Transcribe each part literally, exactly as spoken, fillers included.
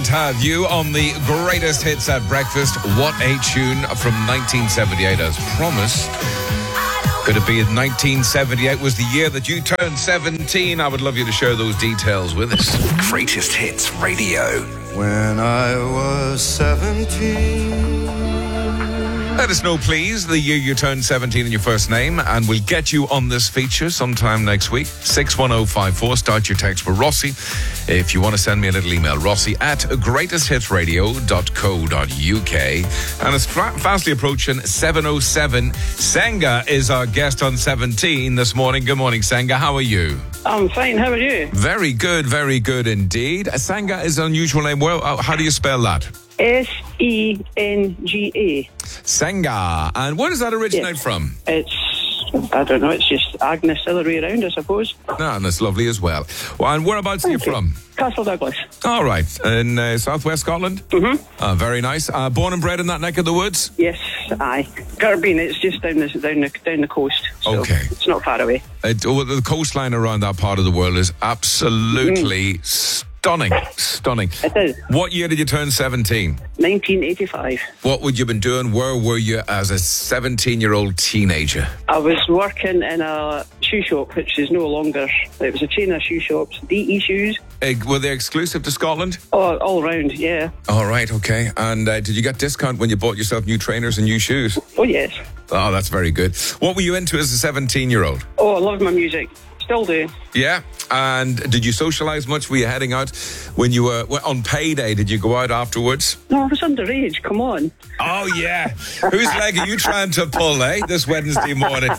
Have you on the greatest hits at breakfast. What a tune from nineteen seventy-eight, as promised. Could it be in nineteen seventy-eight was the year that you turned seventeen? I would love you to share those details with us. Greatest Hits Radio. When I was seventeen. Let us know, please, the year you turned seventeen and your first name, and we'll get you on this feature sometime next week. six one oh five four. Start your text for Rossi. If you want to send me a little email, Rossi at greatest hits radio dot co dot uk. And it's fa- fastly approaching seven oh seven. Senga is our guest on seventeen this morning. Good morning, Senga. How are you? I'm fine. How are you? Very good, very good indeed. Senga is an unusual name. Well, uh, how do you spell that? S E N G A. Senga. And where does that originate Yes. from? It's, I don't know, it's just Agnes Hillary around, I suppose. Ah, and that's lovely as well. Well, and whereabouts are you Thank you. from? Castle Douglas. All right. In uh, southwest Scotland? Mm-hmm. Uh, very nice. Uh, born and bred in that neck of the woods? Yes, aye. Garabine, it's just down the, down the, down the coast. So Okay. It's not far away. It, oh, the coastline around that part of the world is absolutely stunning. Stunning. It is. What year did you turn seventeen? nineteen eighty-five. What would you been doing? Where were you as a seventeen-year-old teenager? I was working in a shoe shop, which is no longer, it was a chain of shoe shops, D E Shoes. Uh, were they exclusive to Scotland? Oh, all round, yeah. All right, okay. And uh, did you get discount when you bought yourself new trainers and new shoes? Oh, yes. Oh, that's very good. What were you into as a seventeen-year-old? Oh, I love my music. Still do. Yeah. And did you socialise much? Were you heading out when you were well, on payday? Did you go out afterwards? No, I was underage. Come on. Oh, yeah. Whose leg are you trying to pull, eh? This Wednesday morning.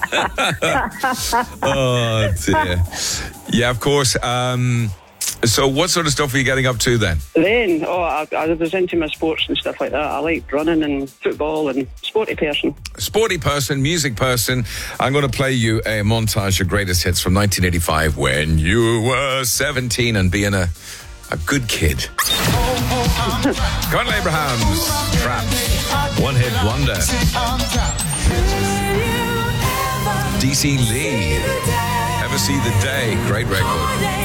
Oh, dear. Yeah, of course. Um, so what sort of stuff were you getting up to then? Then, oh, I, I was into my sports and stuff like that. I liked running and football and sporty person. Sporty person, music person. I'm going to play you a montage of greatest hits from nineteen eighty-five when you were seventeen and being a, a good kid. Carl Abraham's Trapped. One hit wonder. D C Lee. Ever See the Day. Great record.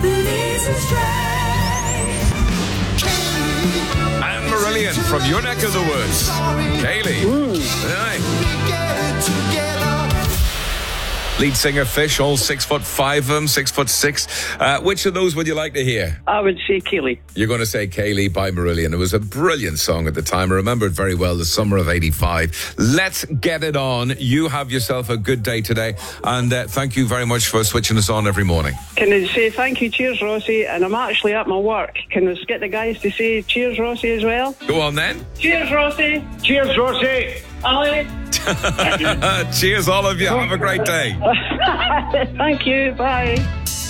And Marillion from your neck of the woods. Kaylee. Mm. Aye. Lead singer Fish, all six foot five of them, six foot six. Uh, which of those would you like to hear? I would say Keely. You're going to say Kaylee by Marillion. It was a brilliant song at the time. I remember it very well, the summer of eighty-five. Let's get it on. You have yourself a good day today. And uh, thank you very much for switching us on every morning. Can I say thank you, cheers, Rossi? And I'm actually at my work. Can I get the guys to say cheers, Rossi, as well? Go on then. Cheers, Rossi. Cheers, Rossi. Ali. Cheers, all of you. Have a great day. Thank you. Bye.